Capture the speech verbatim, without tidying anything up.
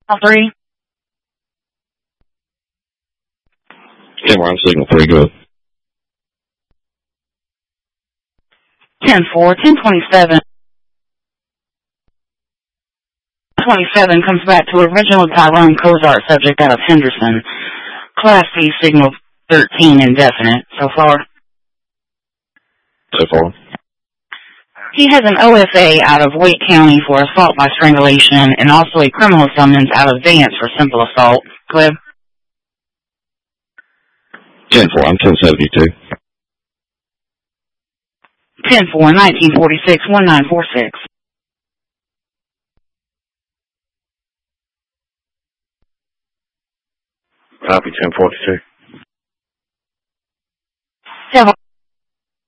three. ten four, I'm signal three, go ahead. ten four, ten twenty-seven. twenty-seven comes back to original Tyrone Cozart subject out of Henderson. Class C signal thirteen indefinite so far. So far. He has an O F A out of Wake County for assault by strangulation and also a criminal summons out of Vance for simple assault. Clip. ten four, I'm ten seventy-two. ten four, nineteen forty-six, one nine four six. Copy ten forty-two. Seven.